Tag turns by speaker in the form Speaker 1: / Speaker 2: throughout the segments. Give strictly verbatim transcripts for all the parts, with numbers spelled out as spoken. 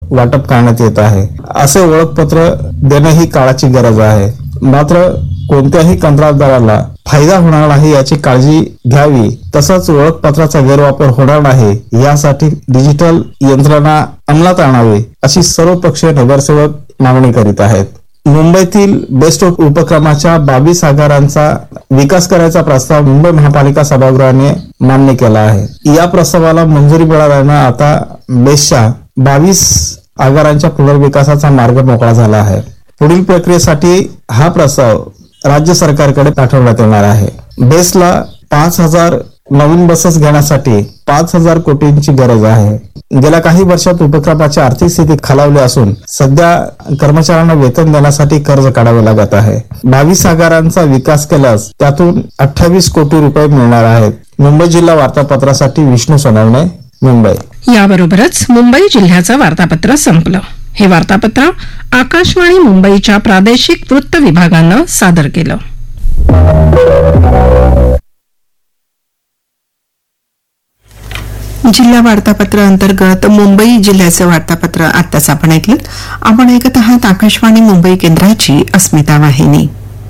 Speaker 1: वाटप करण्यात येत आहे. असे ओळखपत्र देणं ही काळाची गरज आहे. मात्र कोणत्याही कंत्राटदाराला फायदा होणार नाही याची काळजी घ्यावी. तसंच ओळखपत्राचा गैरवापर होणार नाही यासाठी डिजिटल यंत्रणा अंमलात आणावी अशी सर्वपक्षीय नगरसेवक मागणी करीत आहेत. मुंबईतील बेस्ट उपक्रमाच्या बावीस आगारांचा विकास करायचा प्रस्ताव मुंबई महापालिका सभागृहाने मान्य केला आहे. या प्रस्तावाला मंजुरी मिळाल्यानं आता बेस्टच्या बावीस आगारांच्या पुनर्विकासाचा मार्ग मोकळा झाला आहे. पुढील प्रक्रियेसाठी हा प्रस्ताव राज्य सरकारकडे पाठवण्यात येणार आहे. बेस्टला पाच हजार नवीन बसेस घेण्यासाठी पाच हजार कोटींची गरज आहे. गेल्या काही वर्षात उपक्रमाची आर्थिक स्थिती खालावली असून सध्या कर्मचाऱ्यांना वेतन देण्यासाठी कर्ज काढावे लागत आहे. बावीस आगारांचा विकास केल्यास त्यातून अठ्ठावीस कोटी रुपये मिळणार आहेत. मुंबई जिल्हा वार्तापत्रासाठी विष्णू सोनवणे, मुंबई.
Speaker 2: याबरोबरच मुंबई जिल्ह्याचं वार्तापत्र संपलं. हे वार्तापत्र आकाशवाणी मुंबईच्या प्रादेशिक वृत्त विभागानं सादर केलं.
Speaker 3: जिल्हा वार्तापत्र अंतर्गत मुंबई जिल्ह्याचं वार्तापत्र आत्ताच आपण ऐकलं. आपण ऐकत आहात आकाशवाणी मुंबई केंद्राची अस्मिता वाहिनी.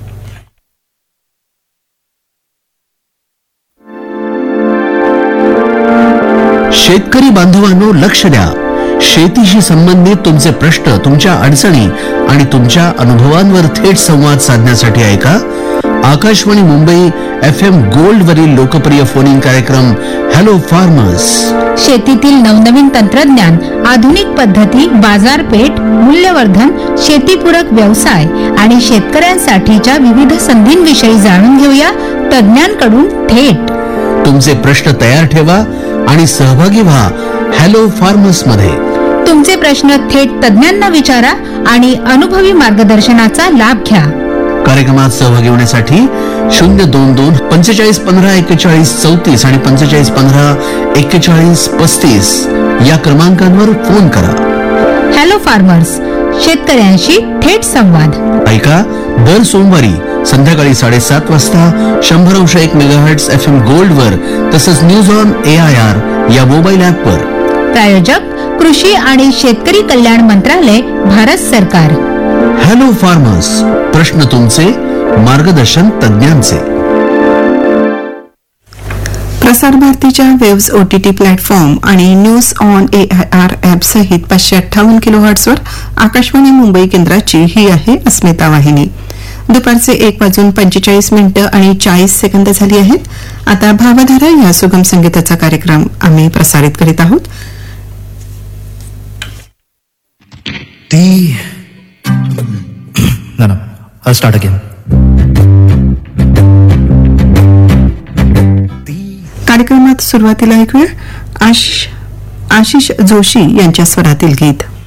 Speaker 4: शेतकरी बांधवांनो, लक्ष द्या. शेतीशी संबंधित तुमचे प्रश्न, तुमच्या अडचणी आणि तुमच्या अनुभवांवर थेट संवाद साधण्यासाठी ऐका Akashvani Mumbai F M gold वरील लोकप्रिय फोनिंग कार्यक्रम हॅलो फार्मर्स.
Speaker 5: शेतीतील नवनवीन तंत्रज्ञान, आधुनिक पद्धती, बाजारपेठ, मूल्यवर्धन, शेतीपूरक व्यवसाय आणि शेतकऱ्यांसाठीच्या विविध संधींविषयी जाणून घेऊया तज्ञांकडून थेट.
Speaker 4: तुमचे प्रश्न तयार ठेवा आणि सहभागी व्हा हॅलो फार्मर्स मध्ये.
Speaker 5: तुमचे प्रश्न थेट तज्ञांना विचारा आणि अनुभवी मार्गदर्शनाचा लाभ घ्या.
Speaker 4: कार्यक्रमात सहभागी होण्यासाठी शून्य दोन दोन पंचेचाळीस पंधरा एक्केचाळीस चौतीस आणि पंचेचाळीस पंधरा एक्केचाळीस पस्तीस या क्रमांकांवर फोन करा.
Speaker 5: हॅलो फार्मर्स, शेतकऱ्यांशी थेट संवाद.
Speaker 4: ऐका दर सोमवारी संध्याकाळी साडेसात वाजता शंभर अंश एक मेगाहर्ट्झ एफ एम गोल्ड वर, तसंच news on A I R या मोबाईल ऍप वर.
Speaker 5: प्रायोजक कृषी आणि शेतकरी कल्याण मंत्रालय, भारत सरकार.
Speaker 4: हॅलो फार्मर्स, प्रश्न तुमचे, मार्गदर्शन तज्ञांचे.
Speaker 3: प्रसार भारतीच्या वेव्स ओटीटी प्लॅटफॉर्म आणि news on A I R app सहित पाचशे अठ्ठावन्न किलो हर्ट्झवर आकाशवाणी मुंबई केंद्राची ही आहे अस्मिता वाहिनी. दुपारचे एक वाजून पंचेचाळीस मिनिटं आणि चाळीस सेकंद झाली आहेत. आता भावधारा या सुगम संगीताचा कार्यक्रम आम्ही प्रसारित करीत आहोत.
Speaker 6: ती No, no. I'll start again.
Speaker 3: कार्यक्रमात सुरुवातीला ऐकूया आशिष जोशी यांच्या स्वरातील गीत.